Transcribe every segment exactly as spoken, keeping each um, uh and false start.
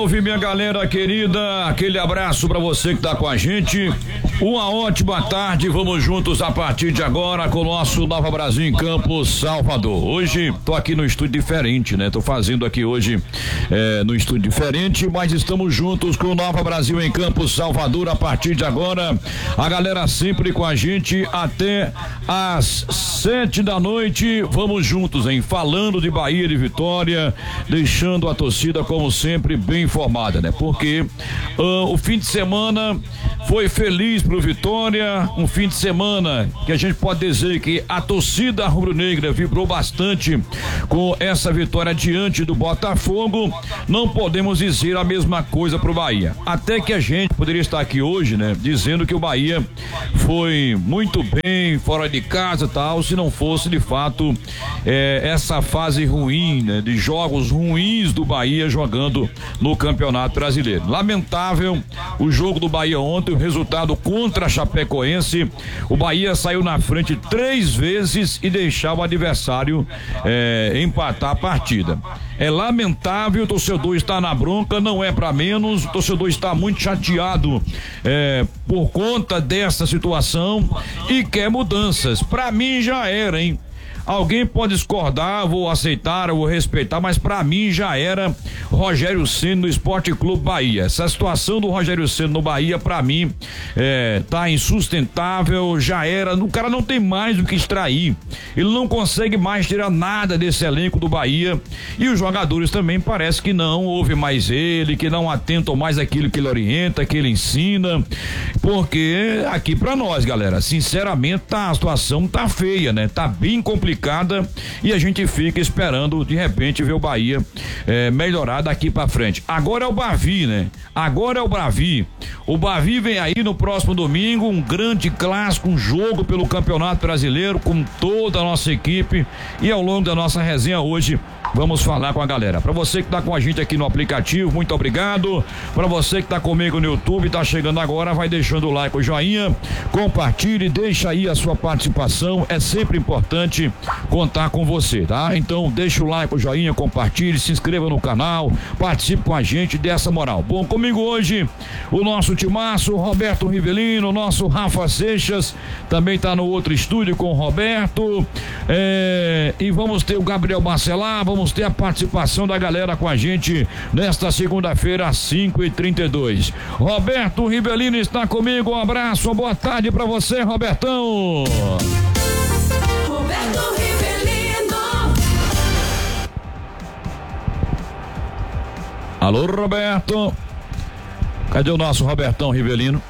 salve, minha galera querida, aquele abraço pra você que tá com a gente, uma ótima tarde, vamos juntos a partir de agora com o nosso Nova Brasil em Campos, Salvador. Hoje tô aqui no estúdio diferente, né? Tô fazendo aqui hoje é, no estúdio diferente, mas estamos juntos com o Nova Brasil em Campos, Salvador, a partir de agora, a galera sempre com a gente até às sete da noite, vamos juntos, hein? Falando de Bahia, de Vitória, deixando a torcida como sempre bem informada, né? Porque uh, o fim de semana foi feliz pro Vitória, um fim de semana que a gente pode dizer que a torcida rubro-negra vibrou bastante com essa vitória diante do Botafogo. Não podemos dizer a mesma coisa pro Bahia, até que a gente poderia estar aqui hoje, né? Dizendo que o Bahia foi muito bem fora de casa e tal, se não fosse de fato é, essa fase ruim, né? De jogos ruins do Bahia jogando no Campeonato Brasileiro. Lamentável o jogo do Bahia ontem, o resultado contra a Chapecoense, o Bahia saiu na frente três vezes e deixava o adversário é, empatar a partida. É lamentável, o torcedor está na bronca, não é para menos, o torcedor está muito chateado é, por conta dessa situação e quer mudanças. Para mim já era, hein? Alguém pode discordar, vou aceitar, vou respeitar, mas pra mim já era Rogério Ceni no Esporte Clube Bahia. Essa situação do Rogério Ceni no Bahia, pra mim, é, tá insustentável, já era, o cara não tem mais o que extrair, ele não consegue mais tirar nada desse elenco do Bahia, e os jogadores também parece que não ouve mais ele, que não atentam mais aquilo que ele orienta, que ele ensina, porque aqui pra nós, galera, sinceramente, tá, a situação tá feia, né? Tá bem complicada. E a gente fica esperando de repente ver o Bahia é, melhorar daqui pra frente. Agora é o Bavi, né? Agora é o Bavi. O Bavi vem aí no próximo domingo, um grande clássico, um jogo pelo Campeonato Brasileiro com toda a nossa equipe, e ao longo da nossa resenha hoje vamos falar com a galera. Para você que tá com a gente aqui no aplicativo, muito obrigado. Para você que tá comigo no YouTube, tá chegando agora, vai deixando o like, o joinha, compartilhe, deixa aí a sua participação, é sempre importante contar com você, tá? Então deixa o like, o joinha, compartilhe, se inscreva no canal, participe com a gente dessa moral. Bom, comigo hoje o nosso timaço, Roberto Rivelino, o nosso Rafa Seixas, também tá no outro estúdio com o Roberto, é, e vamos ter o Gabriel Bacelar, vamos Vamos ter a participação da galera com a gente nesta segunda-feira às cinco e trinta e dois. Roberto Rivelino está comigo, um abraço, boa tarde pra você, Robertão. Roberto Rivelino. Alô, Roberto. Cadê o nosso Robertão Rivelino?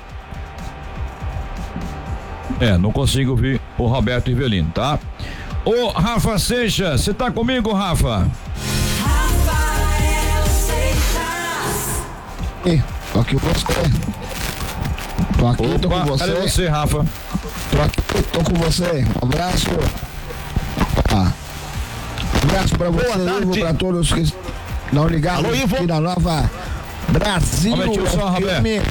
É, não consigo ver o Roberto Rivelino, tá? Ô, Rafa Seixas, você tá comigo, Rafa? Rafael Seixas. Ei, tô aqui com você. Tô aqui, Opa, tô com você. Cadê você, Rafa? Tô aqui, tô com você. Um abraço. Ah. Um abraço pra você, Ivo, pra todos que estão ligados Alô, Ivo. aqui na Nova Brasil. Aumente o som, Roberto.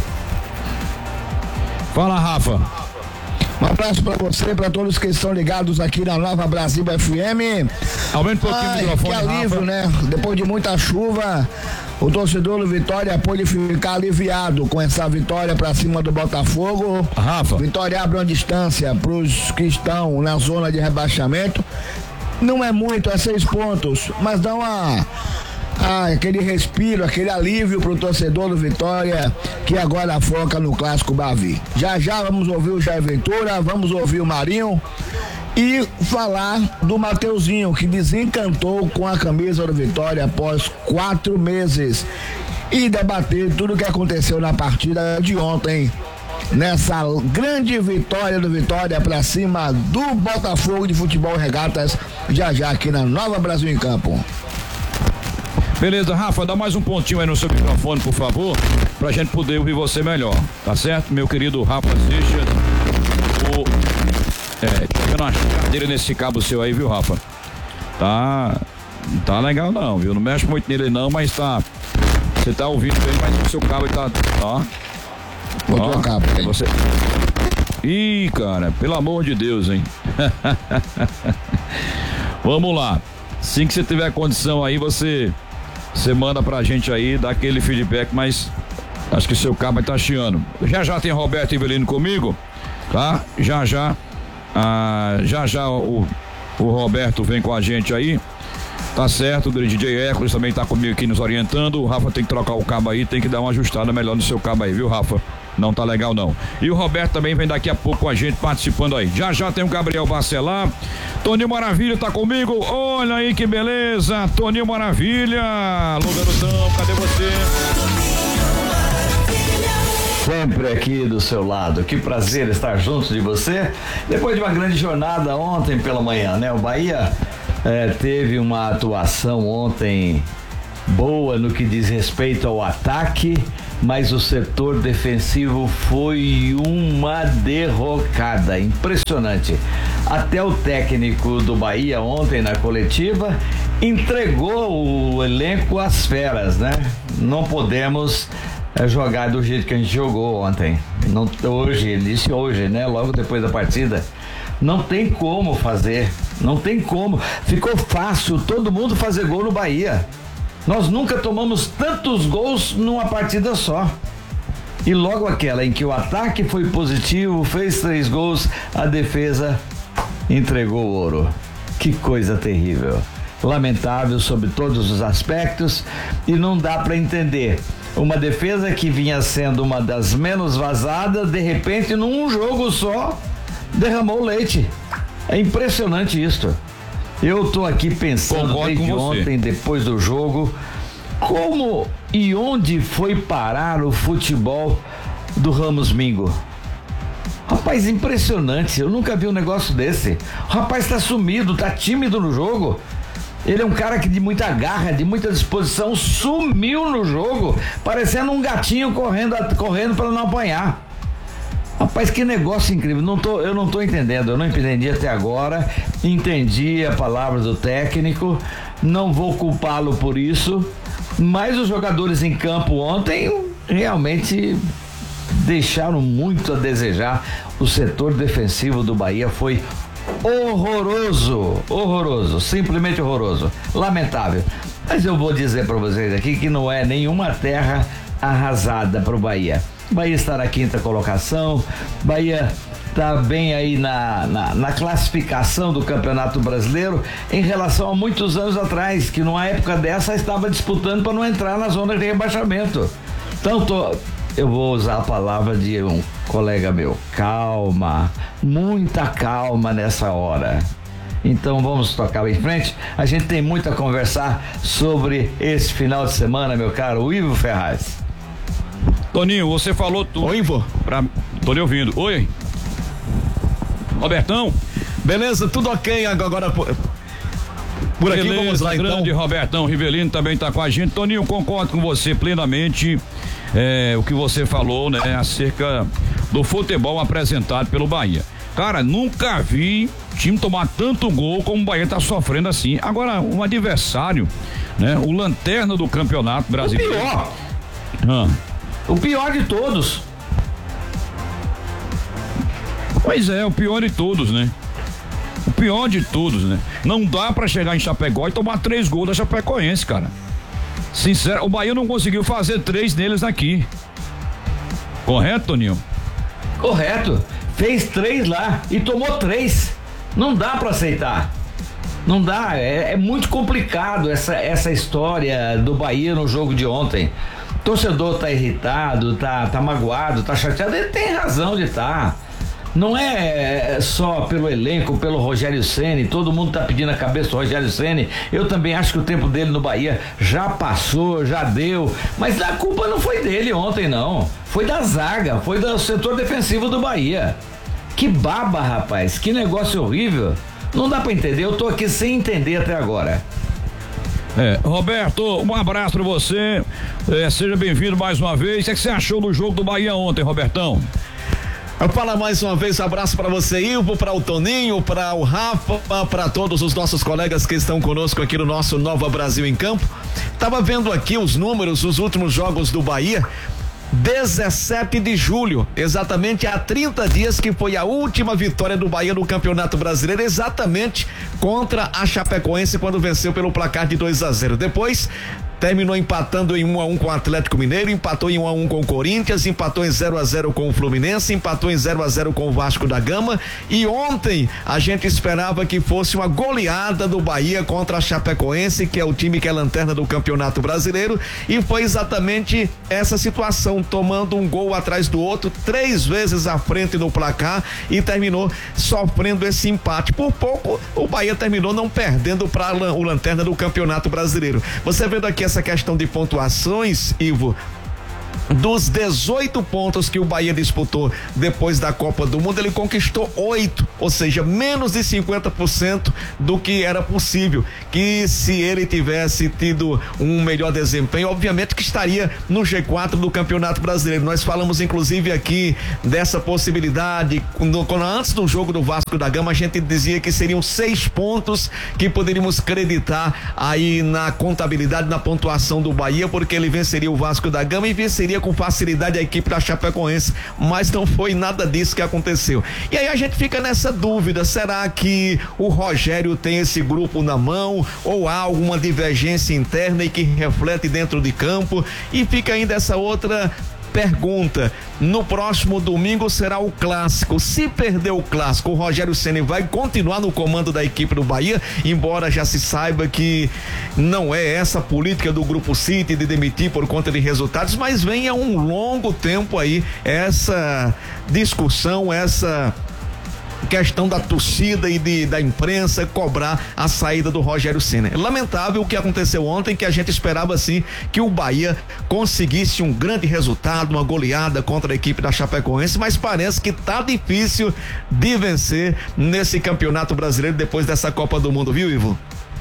Fala, Rafa. Um abraço pra você e pra todos que estão ligados aqui na Nova Brasil F M. Aumenta um pouquinho Ai, o microfone, que alívio, Rafa. né? Depois de muita chuva, o torcedor do Vitória pôde ficar aliviado com essa vitória pra cima do Botafogo. Rafa. Vitória abre uma distância pros que estão na zona de rebaixamento. Não é muito, é seis pontos, mas dá uma... Ah, aquele respiro, aquele alívio pro torcedor do Vitória, que agora foca no clássico Bavi. Já já vamos ouvir o Jair Ventura, vamos ouvir o Marinho e falar do Mateuzinho, que desencantou com a camisa do Vitória após quatro meses, e debater tudo o que aconteceu na partida de ontem, nessa grande vitória do Vitória pra cima do Botafogo de Futebol e Regatas, já já aqui na Nova Brasil em Campo. Beleza, Rafa, dá mais um pontinho aí no seu microfone, por favor, pra gente poder ouvir você melhor, tá certo? Meu querido Rafa Seixas, o... É, tirando uma cadeira nesse cabo seu aí, viu, Rafa? Tá... Não tá legal não, viu? Não mexe muito nele não, mas tá... Você tá ouvindo bem, mas o seu cabo tá... Ó... Botou o cabo aí. Você... Ih, cara, pelo amor de Deus, hein? Vamos lá. Assim que você tiver condição aí, você você manda pra gente aí, dá aquele feedback, mas acho que seu cabo tá chiando. Já já tem Roberto Ivelino comigo, tá? Já já, ah, já já o, o Roberto vem com a gente aí. Tá certo, o D J Hércules também tá comigo aqui nos orientando. O Rafa tem que trocar o cabo aí, tem que dar uma ajustada melhor no seu cabo aí, viu, Rafa? Não tá legal não. E o Roberto também vem daqui a pouco com a gente participando aí. Já já tem o Gabriel Bacelar. Toninho Maravilha tá comigo. Olha aí que beleza. Toninho Maravilha. Alô, garotão, cadê você? Sempre aqui do seu lado. Que prazer estar junto de você. Depois de uma grande jornada ontem pela manhã, né? O Bahia é, teve uma atuação ontem boa no que diz respeito ao ataque, mas o setor defensivo foi uma derrocada impressionante. Até o técnico do Bahia ontem na coletiva entregou o elenco às feras, né? Não podemos é, jogar do jeito que a gente jogou ontem. Não, hoje, ele disse hoje, né? Logo depois da partida. Não tem como fazer, não tem como. Ficou fácil todo mundo fazer gol no Bahia. Nós nunca tomamos tantos gols numa partida só. E logo aquela em que o ataque foi positivo, fez três gols, a defesa entregou o ouro. Que coisa terrível. Lamentável sobre todos os aspectos, e não dá para entender. Uma defesa que vinha sendo uma das menos vazadas, de repente num jogo só derramou leite. É impressionante isso. Eu tô aqui pensando Concordo desde com você. ontem, depois do jogo, como e onde foi parar o futebol do Ramos Mingo. Rapaz, impressionante, eu nunca vi um negócio desse. O rapaz tá sumido, tá tímido no jogo. Ele é um cara que de muita garra, de muita disposição, sumiu no jogo, parecendo um gatinho correndo, correndo para não apanhar. Rapaz, que negócio incrível. Não tô, eu não tô entendendo, eu não entendi até agora. Entendi a palavra do técnico, não vou culpá-lo por isso, mas os jogadores em campo ontem realmente deixaram muito a desejar. O setor defensivo do Bahia foi horroroso, horroroso, simplesmente horroroso, lamentável. Mas eu vou dizer para vocês aqui que não é nenhuma terra arrasada para o Bahia. Bahia está na quinta colocação, Bahia está bem aí na, na, na classificação do Campeonato Brasileiro em relação a muitos anos atrás, que numa época dessa estava disputando para não entrar na zona de rebaixamento. Então, tô, eu vou usar a palavra de um colega meu, calma, muita calma nessa hora. Então vamos tocar em frente. A gente tem muito a conversar sobre esse final de semana, meu caro Ivo Ferraz. Toninho, você falou tudo. Oi, Ivo. Pra... Tô lhe ouvindo. Oi. Robertão. Beleza, tudo ok agora por, por aqui. Beleza, vamos lá grande então. Robertão Rivelino também tá com a gente. Toninho, concordo com você plenamente, é, o que você falou, né, acerca do futebol apresentado pelo Bahia. Cara, nunca vi time tomar tanto gol como o Bahia tá sofrendo assim. Agora, um adversário, né, o lanterna do Campeonato Brasileiro. O pior. Ah. O pior de todos. Pois é, o pior de todos, né? O pior de todos, né? Não dá pra chegar em Chapecó e tomar três gols da Chapecoense, cara. Sincero, o Bahia não conseguiu fazer três neles aqui. Correto, Toninho? Correto. Fez três lá e tomou três. Não dá pra aceitar. Não dá, é, é muito complicado essa, essa história do Bahia no jogo de ontem. O torcedor tá irritado, tá, tá magoado, tá chateado, ele tem razão de estar. Não é só pelo elenco, pelo Rogério Ceni, todo mundo tá pedindo a cabeça do Rogério Ceni. Eu também acho que o tempo dele no Bahia já passou, já deu, mas a culpa não foi dele ontem, não. Foi da zaga, foi do setor defensivo do Bahia. Que baba, rapaz, que negócio horrível. Não dá pra entender, eu tô aqui sem entender até agora. É, Roberto, um abraço pra você, é, seja bem-vindo mais uma vez. O que, é que você achou do jogo do Bahia ontem, Robertão? Eu falo mais uma vez, um abraço para você, Ivo, para o Toninho, para o Rafa, para todos os nossos colegas que estão conosco aqui no nosso Nova Brasil em Campo. Tava vendo aqui os números dos últimos jogos do Bahia. dezessete de julho, exatamente há trinta dias, que foi a última vitória do Bahia no Campeonato Brasileiro, exatamente contra a Chapecoense, quando venceu pelo placar de dois a zero. Depois terminou empatando em um a um com o Atlético Mineiro, empatou em um a um com o Corinthians, empatou em zero a zero com o Fluminense, empatou em zero a zero com o Vasco da Gama, e ontem a gente esperava que fosse uma goleada do Bahia contra a Chapecoense, que é o time que é lanterna do Campeonato Brasileiro, e foi exatamente essa situação, tomando um gol atrás do outro, três vezes à frente no placar, e terminou sofrendo esse empate. Por pouco o Bahia terminou não perdendo para o lanterna do Campeonato Brasileiro. Você vendo aqui essa questão de pontuações, Ivo, dos dezoito pontos que o Bahia disputou depois da Copa do Mundo, ele conquistou oito, ou seja, menos de cinquenta por cento do que era possível, que se ele tivesse tido um melhor desempenho, obviamente que estaria no G quatro do Campeonato Brasileiro. Nós falamos inclusive aqui dessa possibilidade, quando, quando antes do jogo do Vasco da Gama, a gente dizia que seriam seis pontos que poderíamos creditar aí na contabilidade, na pontuação do Bahia, porque ele venceria o Vasco da Gama e venceria com facilidade a equipe da Chapecoense, mas não foi nada disso que aconteceu. E aí a gente fica nessa dúvida, será que o Rogério tem esse grupo na mão, ou há alguma divergência interna e que reflete dentro de campo? E fica ainda essa outra pergunta: no próximo domingo será o clássico. Se perder o clássico, o Rogério Ceni vai continuar no comando da equipe do Bahia, embora já se saiba que não é essa a política do Grupo City de demitir por conta de resultados, mas vem há um longo tempo aí essa discussão, essa questão da torcida e de, da imprensa cobrar a saída do Rogério Ceni. Lamentável o que aconteceu ontem, que a gente esperava assim que o Bahia conseguisse um grande resultado, uma goleada contra a equipe da Chapecoense, mas parece que tá difícil de vencer nesse Campeonato Brasileiro depois dessa Copa do Mundo, viu, Ivo?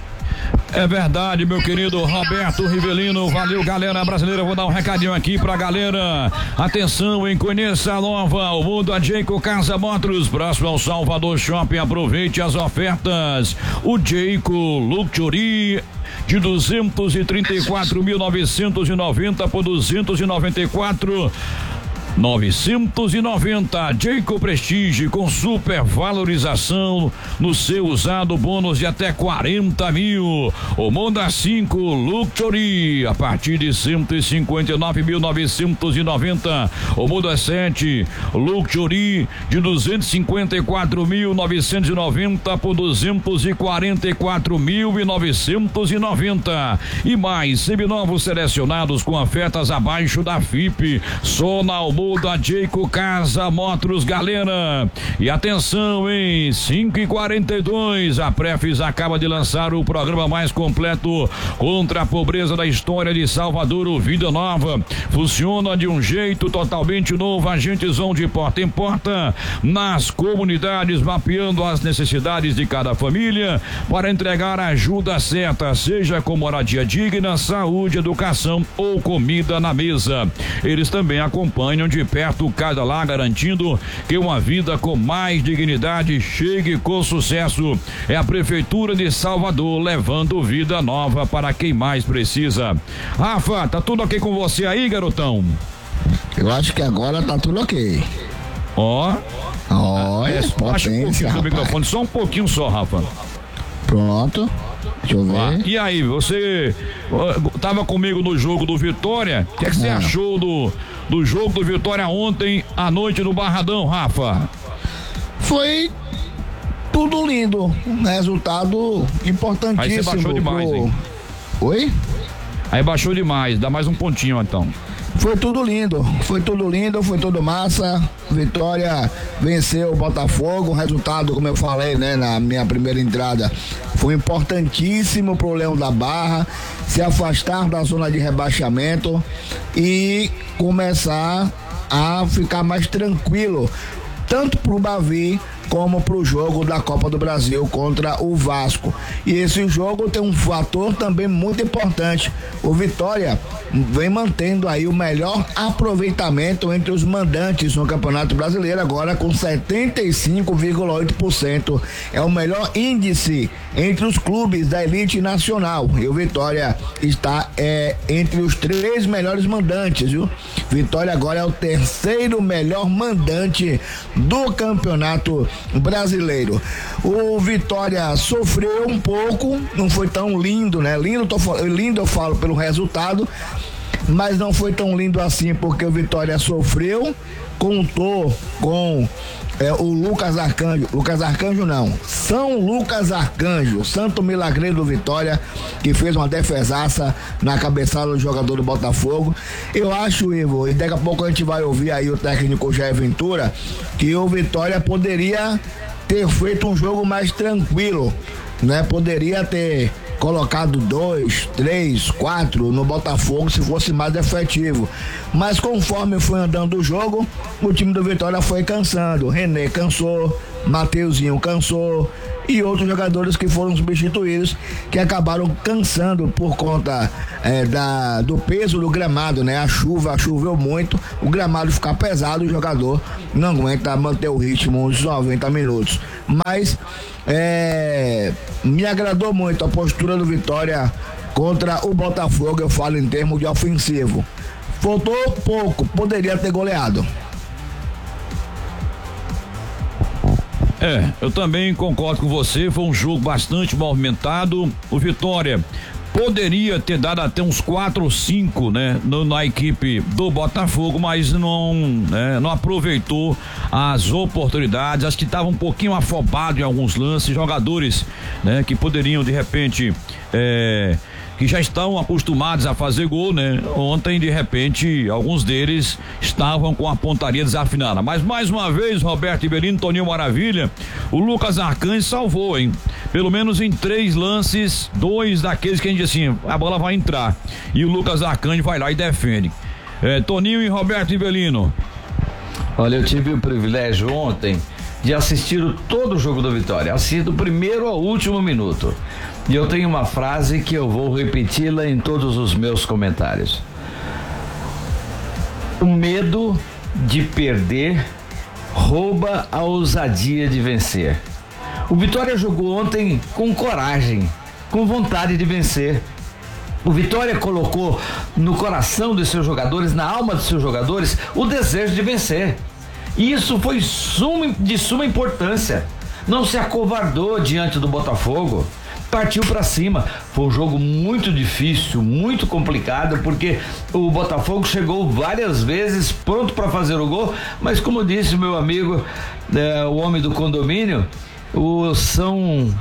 É verdade, meu querido Roberto Rivelino. Valeu, galera brasileira. Vou dar um recadinho aqui pra galera. Atenção, em conheça a nova, o mundo a Jayco Casa Motors, próximo ao Salvador Shopping. Aproveite as ofertas. O Jayco Luxury de duzentos e trinta e quatro mil novecentos e noventa por duzentos e noventa e quatro novecentos e noventa. Jayco Prestige com super valorização no seu usado, bônus de até quarenta mil. O Monda cinco Luxury a partir de cento e cinquenta e nove mil novecentos e noventa. O Monda sete Luxury de duzentos e cinquenta e quatro mil novecentos e noventa por duzentos e quarenta e quatro mil e novecentos e noventa. E mais seminovos selecionados com ofertas abaixo da F I P. Só na da Jayco Casa Motors, galera. E atenção, em cinco e quarenta e dois, a Prefis acaba de lançar o programa mais completo contra a pobreza da história de Salvador, o Vida Nova. Funciona de um jeito totalmente novo. Agentes vão de porta em porta nas comunidades, mapeando as necessidades de cada família para entregar a ajuda certa, seja com moradia digna, saúde, educação ou comida na mesa. Eles também acompanham de perto cada lar, garantindo que uma vida com mais dignidade chegue com sucesso. É a Prefeitura de Salvador levando vida nova para quem mais precisa. Rafa, tá tudo ok com você aí, garotão? Eu acho que agora tá tudo ok. Ó. Ó, é, potência, um o microfone só um pouquinho só, Rafa. Pronto. Deixa eu ver. Ah, e aí, você uh, tava comigo no jogo do Vitória. O que, é que você ah. achou do, do jogo do Vitória ontem à noite no Barradão, Rafa? Foi tudo lindo. Um resultado importantíssimo. Aí você baixou demais, pro... hein? Oi? Aí baixou demais, dá mais um pontinho então. Foi tudo lindo, foi tudo lindo, foi tudo massa. Vitória venceu o Botafogo, o resultado, como eu falei, né, na minha primeira entrada, foi importantíssimo pro Leão da Barra se afastar da zona de rebaixamento e começar a ficar mais tranquilo, tanto pro Bavi como pro jogo da Copa do Brasil contra o Vasco. E esse jogo tem um fator também muito importante. O Vitória vem mantendo aí o melhor aproveitamento entre os mandantes no Campeonato Brasileiro, agora com setenta e cinco vírgula oito por cento. É o melhor índice entre os clubes da elite nacional. E o Vitória está é, entre os três melhores mandantes, viu? Vitória agora é o terceiro melhor mandante do Campeonato Brasileiro. O Vitória sofreu um pouco, não foi tão lindo, né? Lindo, tô, lindo eu falo pelo resultado, mas não foi tão lindo assim porque o Vitória sofreu, contou com é, o Lucas Arcanjo, Lucas Arcanjo não, São Lucas Arcanjo, santo milagreiro do Vitória, que fez uma defesaça na cabeçada do jogador do Botafogo. Eu acho, Ivo, e daqui a pouco a gente vai ouvir aí o técnico Jair Ventura, que o Vitória poderia ter feito um jogo mais tranquilo, né? Poderia ter colocado dois, três, quatro no Botafogo se fosse mais efetivo. Mas conforme foi andando o jogo, o time do Vitória foi cansando. René cansou, Mateuzinho cansou e outros jogadores que foram substituídos que acabaram cansando por conta é, da, do peso do gramado, né? A chuva, choveu muito, o gramado fica pesado, o jogador não aguenta manter o ritmo uns noventa minutos. Mas é, me agradou muito a postura do Vitória contra o Botafogo, eu falo em termos de ofensivo. Faltou pouco, poderia ter goleado. É, eu também concordo com você, foi um jogo bastante movimentado. O Vitória poderia ter dado até uns quatro ou cinco, né, no, na equipe do Botafogo, mas não, né, não aproveitou as oportunidades. Acho que estava um pouquinho afobado em alguns lances, jogadores, né, que poderiam de repente, é, que já estão acostumados a fazer gol, né? Ontem, de repente, alguns deles estavam com a pontaria desafinada. Mas mais uma vez, Roberto Ibelino, Toninho Maravilha, o Lucas Arcanjo salvou, hein? Pelo menos em três lances, dois daqueles que a gente assim, a bola vai entrar. E o Lucas Arcanjo vai lá e defende. É, Toninho e Roberto Ibelino. Olha, eu tive o privilégio ontem de assistir todo o jogo do Vitória, assisti do primeiro ao último minuto. E eu tenho uma frase que eu vou repeti-la em todos os meus comentários. O medo de perder rouba a ousadia de vencer. O Vitória jogou ontem com coragem, com vontade de vencer. O Vitória colocou no coração dos seus jogadores, na alma dos seus jogadores, o desejo de vencer. E isso foi suma, de suma importância. Não se acovardou diante do Botafogo. Partiu para cima. Foi um jogo muito difícil, muito complicado, porque o Botafogo chegou várias vezes pronto para fazer o gol, mas como disse meu amigo, é, o homem do condomínio, o São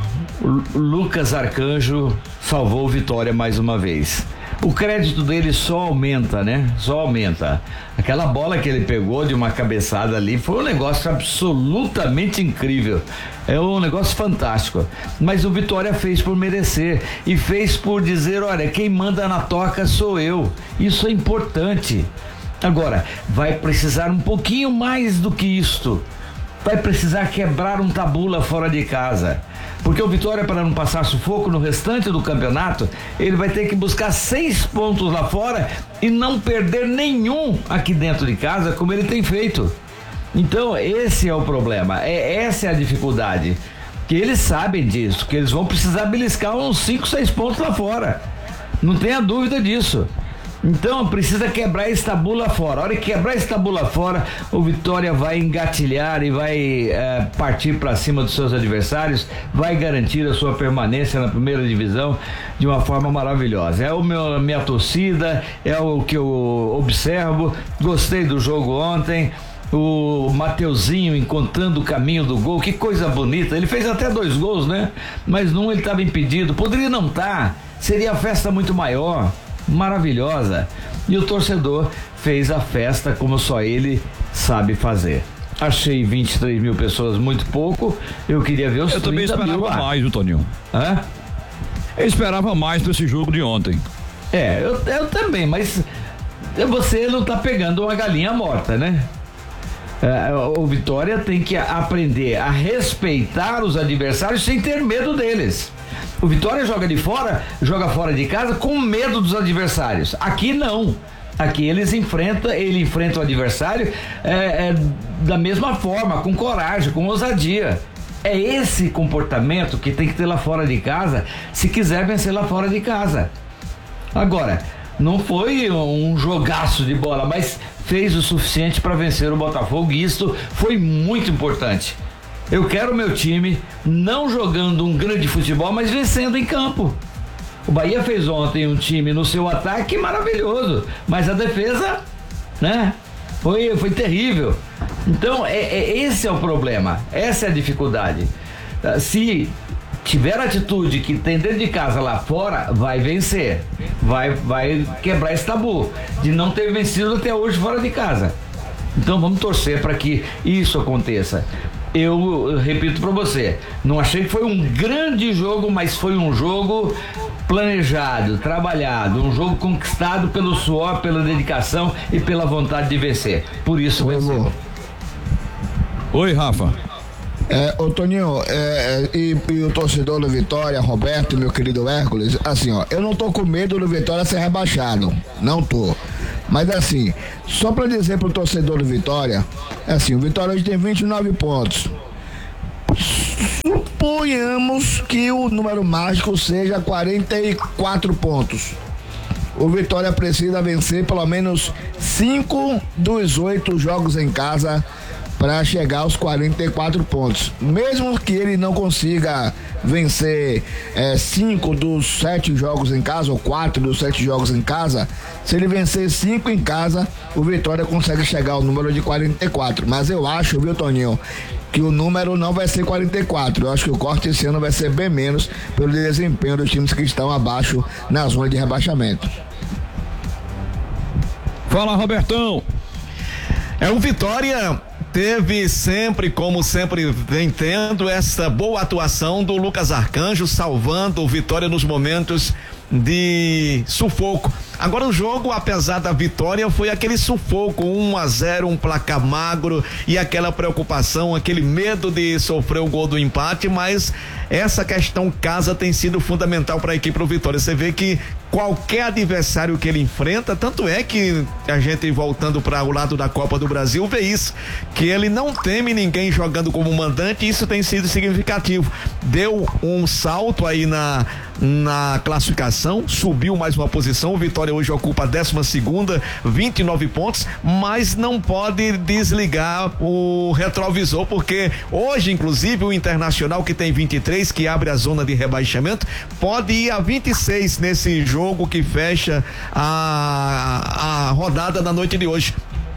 Lucas Arcanjo salvou o Vitória mais uma vez. O crédito dele só aumenta, né? Só aumenta. Aquela bola que ele pegou de uma cabeçada ali foi um negócio absolutamente incrível. É um negócio fantástico. Mas o Vitória fez por merecer e fez por dizer, olha, quem manda na toca sou eu. Isso é importante. Agora, vai precisar um pouquinho mais do que isto. Vai precisar quebrar um tabu lá fora de casa. Porque o Vitória, para não passar sufoco no restante do campeonato, ele vai ter que buscar seis pontos lá fora e não perder nenhum aqui dentro de casa, como ele tem feito. Então, esse é o problema, é, essa é a dificuldade. Que eles sabem disso, que eles vão precisar beliscar uns cinco, seis pontos lá fora. Não tenha dúvida disso. Então precisa quebrar esse tabu lá fora. A hora que quebrar esse tabu lá fora, o Vitória vai engatilhar e vai é, partir para cima dos seus adversários, vai garantir a sua permanência na primeira divisão de uma forma maravilhosa. É o meu, minha torcida, é o que eu observo. Gostei do jogo ontem. O Mateuzinho encontrando o caminho do gol, que coisa bonita. Ele fez até dois gols, né? Mas num ele estava impedido. Poderia não estar, seria a festa muito maior. Maravilhosa. E o torcedor fez a festa como só ele sabe fazer. Achei vinte e três mil pessoas muito pouco. Eu queria ver os Eu também esperava mais, viu, Toninho? Hã? Eu esperava mais para esse jogo de ontem. É, eu, eu também, mas você não tá pegando uma galinha morta, né? É, o Vitória tem que aprender a respeitar os adversários sem ter medo deles. O Vitória joga de fora, joga fora de casa com medo dos adversários. Aqui não. Aqui eles enfrentam, ele enfrenta o adversário é, é, da mesma forma, com coragem, com ousadia. É esse comportamento que tem que ter lá fora de casa, se quiser vencer lá fora de casa. Agora, Não foi um jogaço de bola, mas fez o suficiente para vencer o Botafogo e isso foi muito importante. Eu quero o meu time não jogando um grande futebol, mas vencendo em campo. O Bahia fez ontem um time no seu ataque maravilhoso, mas a defesa, né, foi, foi terrível. Então, é, é, esse é o problema, essa é a dificuldade. Se tiver a atitude que tem dentro de casa lá fora, vai vencer, vai, vai quebrar esse tabu de não ter vencido até hoje fora de casa. Então vamos torcer para que isso aconteça. Eu, eu repito para você, não achei que foi um grande jogo, mas foi um jogo planejado, trabalhado, um jogo conquistado pelo suor, pela dedicação e pela vontade de vencer. Por isso venceu. Oi, Rafa. É, ô Toninho, é, e, e o torcedor do Vitória, Roberto, meu querido Hércules, assim, ó, eu não tô com medo do Vitória ser rebaixado, não tô. Mas assim, só pra dizer pro torcedor do Vitória, assim, o Vitória hoje tem vinte e nove pontos. Suponhamos que o número mágico seja quarenta e quatro pontos. O Vitória precisa vencer pelo menos cinco dos oito jogos em casa para chegar aos quarenta e quatro pontos. Mesmo que ele não consiga vencer é, cinco dos sete jogos em casa, ou quatro dos sete jogos em casa, se ele vencer cinco em casa, o Vitória consegue chegar ao número de quarenta e quatro. Mas eu acho, viu, Toninho, que o número não vai ser quarenta e quatro. Eu acho que o corte esse ano vai ser bem menos pelo desempenho dos times que estão abaixo na zona de rebaixamento. Fala, Robertão. É um Vitória. Teve sempre, como sempre vem tendo, essa boa atuação do Lucas Arcanjo, salvando o Vitória nos momentos de sufoco. Agora o jogo, apesar da vitória, foi aquele sufoco, um a zero, um placar magro e aquela preocupação, aquele medo de sofrer o gol do empate, mas essa questão casa tem sido fundamental para a equipe do Vitória. Você vê que qualquer adversário que ele enfrenta, tanto é que a gente, voltando para o lado da Copa do Brasil, vê isso, que ele não teme ninguém jogando como mandante, e isso tem sido significativo. Deu um salto aí na na classificação, subiu mais uma posição. O Vitória hoje ocupa a décima segunda, vinte e nove pontos, mas não pode desligar o retrovisor, porque hoje, inclusive, o Internacional, que tem vinte e três, que abre a zona de rebaixamento, pode ir a vinte e seis nesse jogo que fecha a, a rodada da noite de hoje.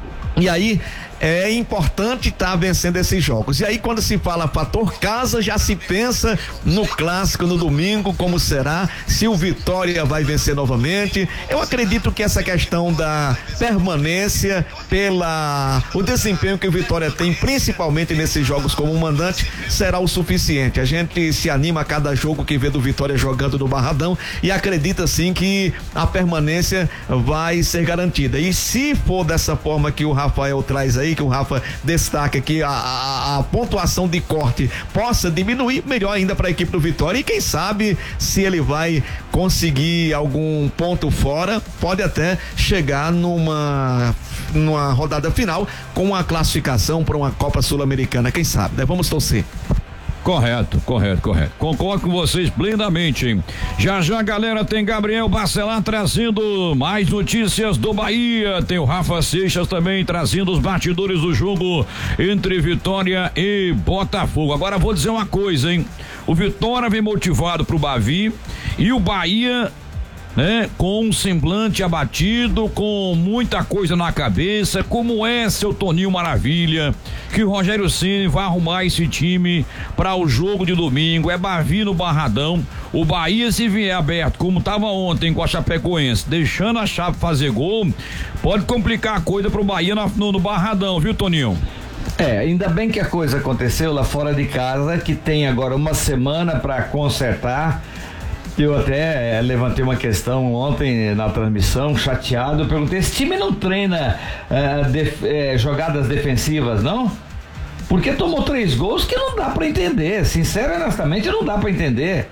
E aí é importante estar tá vencendo esses jogos. E aí, quando se fala fator casa, já se pensa no clássico no domingo, como será, se o Vitória vai vencer novamente. Eu acredito que essa questão da permanência, pela o desempenho que o Vitória tem, principalmente nesses jogos como mandante, será o suficiente. A gente se anima a cada jogo que vê do Vitória jogando no Barradão e acredita sim que a permanência vai ser garantida. E se for dessa forma que o Rafael traz aí, que o Rafa destaca, que a, a, a pontuação de corte possa diminuir, melhor ainda para a equipe do Vitória, e quem sabe se ele vai conseguir algum ponto fora, pode até chegar numa numa rodada final com a classificação para uma Copa Sul-Americana, quem sabe, né? Vamos torcer. Correto, correto, correto. Concordo com vocês plenamente, hein? Já já, galera, tem Gabriel Bacelar trazendo mais notícias do Bahia. Tem o Rafa Seixas também trazendo os bastidores do jogo entre Vitória e Botafogo. Agora vou dizer uma coisa, hein? O Vitória vem motivado pro Bavi e o Bahia, né, com um semblante abatido, com muita coisa na cabeça. Como é, seu Toninho Maravilha, que o Rogério Ceni vai arrumar esse time para o jogo de domingo? É Bavi no Barradão. O Bahia, se vier aberto, como estava ontem com a Chapecoense, deixando a Chape fazer gol, pode complicar a coisa pro Bahia no, no Barradão, viu, Toninho? É, ainda bem que a coisa aconteceu lá fora de casa, que tem agora uma semana para consertar. Eu até levantei uma questão ontem na transmissão, chateado. Eu perguntei: esse time não treina uh, def, uh, jogadas defensivas, não? Porque tomou três gols que não dá para entender. Sincero e honestamente, não dá para entender.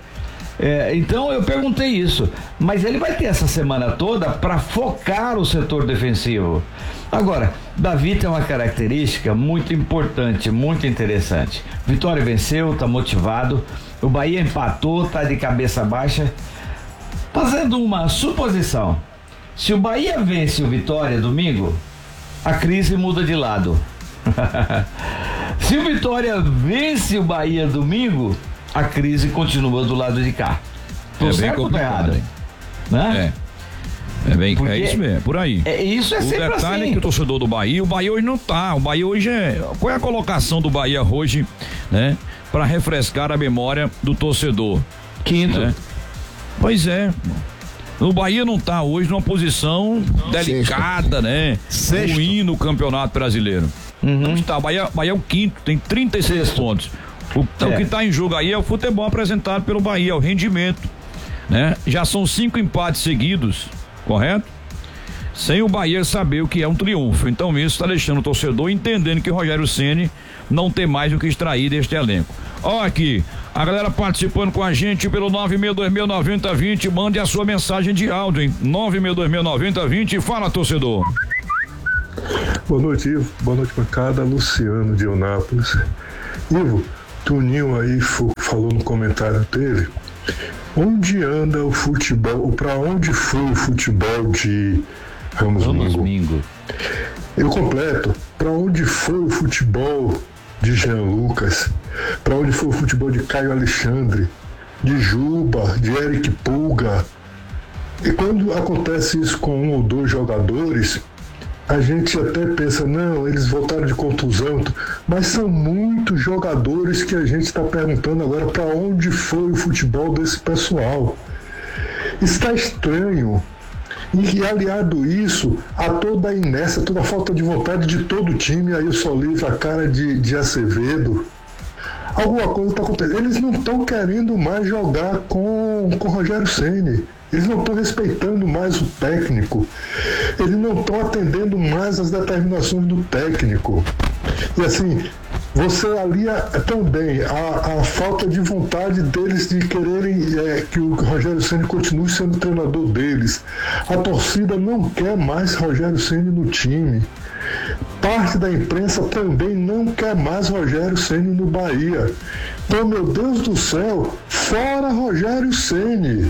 É, então eu perguntei isso, mas ele vai ter essa semana toda para focar o setor defensivo. Agora, Davi tem uma característica muito importante, muito interessante. Vitória venceu, tá motivado. O Bahia empatou, tá de cabeça baixa. Fazendo uma suposição, se o Bahia vence o Vitória domingo, a crise muda de lado. Se o Vitória vence o Bahia domingo, a crise continua do lado de cá. Tô É bem certo ou tô complicado, errado? hein? Né? É. É, bem, Porque é isso mesmo, é por aí. É, isso é O sempre detalhe assim. é que o torcedor do Bahia, o Bahia hoje não tá. O Bahia hoje é. Qual é a colocação do Bahia hoje, né? Pra refrescar a memória do torcedor. Quinto. Né? Pois é. O Bahia não tá hoje numa posição delicada, né? Sexto. Ruim no Campeonato Brasileiro. Uhum. Onde tá? O Bahia, Bahia é o quinto, tem trinta e seis pontos. O, É. o que tá em jogo aí é o futebol apresentado pelo Bahia, é o rendimento, né? Já são cinco empates seguidos, correto? Sem o Bahia saber o que é um triunfo. Então isso está deixando o torcedor entendendo que o Rogério Ceni não tem mais o que extrair deste elenco. Ó aqui, a galera participando com a gente pelo nove seis dois zero nove zero dois zero, mande a sua mensagem de áudio, hein? nove seis dois zero nove zero dois zero, fala, torcedor. Boa noite, Ivo. Boa noite, bancada. Luciano de Eunápolis. Ivo, Toninho aí fo- falou no comentário teve. Onde anda o futebol, ou pra onde foi o futebol de Ramos Ramos Mingo? Mingo. Eu completo. Pra onde foi o futebol de Jean Lucas? Pra onde foi o futebol de Caio Alexandre? De Juba? De Eric Pulga? E quando acontece isso com um ou dois jogadores, a gente até pensa, não, eles voltaram de contusão, mas são muitos jogadores que a gente está perguntando agora para onde foi o futebol desse pessoal. Está estranho. E aliado isso, a toda a inércia, toda a falta de vontade de todo o time, aí eu só livro a cara de, de Acevedo. Alguma coisa está acontecendo. Eles não estão querendo mais jogar com o Rogério Ceni. Eles não estão respeitando mais o técnico. Eles não estão atendendo mais as determinações do técnico. E assim, você alia também a, a falta de vontade deles de quererem é, que o Rogério Ceni continue sendo treinador deles. A torcida não quer mais Rogério Ceni no time. Parte da imprensa também não quer mais Rogério Ceni no Bahia. Então, meu Deus do céu, fora Rogério Ceni.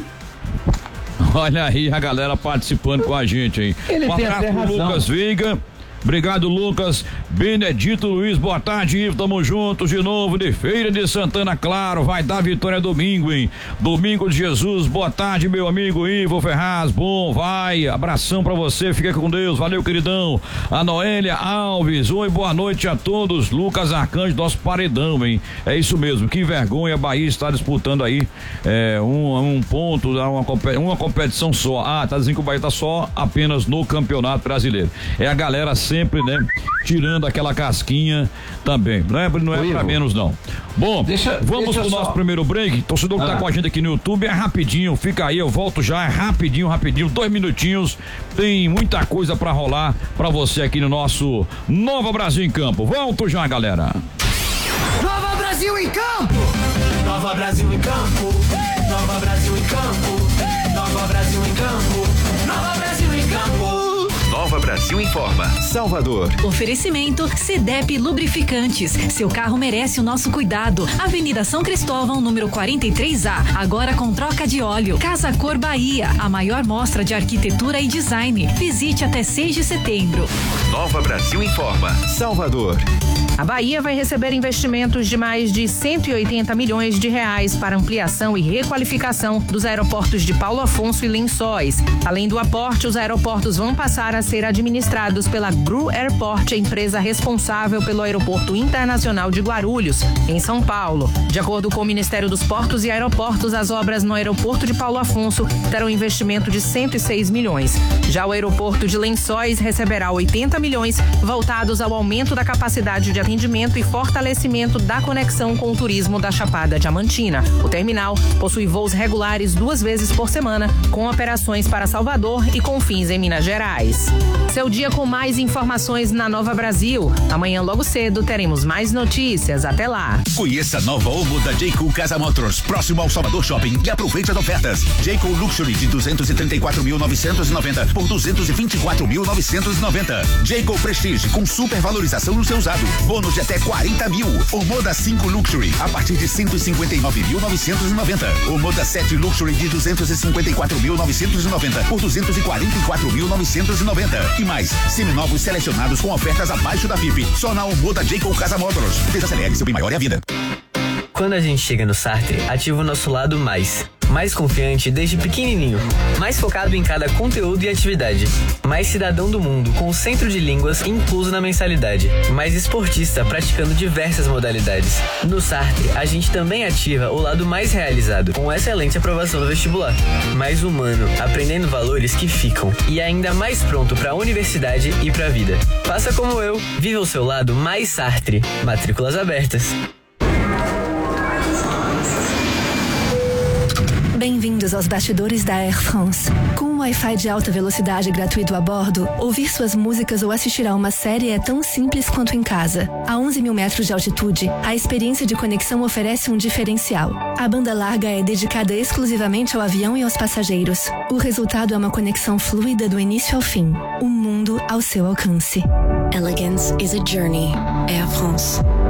Olha aí a galera participando com a gente, hein? Ele um tem abraço até pro razão. Lucas Veiga. Obrigado, Lucas. Benedito Luiz, boa tarde, Ivo. Tamo juntos de novo de Feira de Santana, claro. Vai dar vitória domingo, hein? Domingo de Jesus. Boa tarde, meu amigo Ivo Ferraz. Bom, vai. Abração pra você. Fica com Deus. Valeu, queridão. A Noélia Alves. Oi, boa noite a todos. Lucas Arcanjo, nosso paredão, hein? É isso mesmo. Que vergonha. Bahia está disputando aí é, um, um ponto, uma, uma competição só. Ah, tá dizendo que o Bahia tá só apenas no Campeonato Brasileiro. É a galera sempre, né, tirando aquela casquinha também, não é, não é Oi, pra Ivo. menos não. Bom, Deixa- vamos deixa pro só- nosso primeiro break. Torcedor que Ah. tá com a gente aqui no YouTube, é rapidinho, fica aí, eu volto já, é rapidinho, rapidinho, dois minutinhos, tem muita coisa pra rolar pra você aqui no nosso Nova Brasil em Campo. Volto já, galera. Nova Brasil em campo! Nova Brasil em campo, Nova Brasil em campo, Nova Brasil em campo, Nova Brasil em campo. Nova Brasil informa. Salvador. Oferecimento Cedep Lubrificantes. Seu carro merece o nosso cuidado. Avenida São Cristóvão, número quarenta e três A. Agora com troca de óleo. Casa Cor Bahia. A maior mostra de arquitetura e design. Visite até seis de setembro. Nova Brasil informa. Salvador. A Bahia vai receber investimentos de mais de cento e oitenta milhões de reais para ampliação e requalificação dos aeroportos de Paulo Afonso e Lençóis. Além do aporte, os aeroportos vão passar a ser administrados pela Gru Airport, a empresa responsável pelo Aeroporto Internacional de Guarulhos, em São Paulo. De acordo com o Ministério dos Portos e Aeroportos, as obras no aeroporto de Paulo Afonso terão investimento de cento e seis milhões. Já o aeroporto de Lençóis receberá oitenta milhões voltados ao aumento da capacidade de atendimento e fortalecimento da conexão com o turismo da Chapada Diamantina. O terminal possui voos regulares duas vezes por semana, com operações para Salvador e Confins em Minas Gerais. Seu dia com mais informações na Nova Brasil. Amanhã logo cedo teremos mais notícias. Até lá. Conheça a nova Omo da Jayco Casa Motors, próximo ao Salvador Shopping, e aproveite as ofertas. Jayco Luxury de duzentos e trinta e quatro mil novecentos e noventa por duzentos e vinte e quatro mil novecentos e noventa. Jayco Prestige com super valorização no seu usado. Bônus de até quarenta mil. O Moda cinco Luxury a partir de cento e cinquenta e nove mil novecentos e noventa. O Moda sete Luxury de duzentos e cinquenta e quatro mil novecentos e noventa por duzentos e quarenta e quatro mil novecentos e noventa. E mais, seminovos selecionados com ofertas abaixo da F I P. Só na Omo da Jayco Casa Motors. Desacelere, seu bem maior é a vida. Quando a gente chega no Sartre, ativa o nosso lado mais. Mais confiante desde pequenininho. Mais focado em cada conteúdo e atividade. Mais cidadão do mundo com o centro de línguas incluso na mensalidade. Mais esportista praticando diversas modalidades. No Sartre, a gente também ativa o lado mais realizado, com excelente aprovação no vestibular. Mais humano, aprendendo valores que ficam. E ainda mais pronto para a universidade e para a vida. Faça como eu, viva o seu lado mais Sartre. Matrículas abertas. Bem-vindos aos bastidores da Air France. Com um Wi-Fi de alta velocidade gratuito a bordo, ouvir suas músicas ou assistir a uma série é tão simples quanto em casa. A onze mil metros de altitude, a experiência de conexão oferece um diferencial. A banda larga é dedicada exclusivamente ao avião e aos passageiros. O resultado é uma conexão fluida do início ao fim. O mundo ao seu alcance. Elegance is a journey. Air France.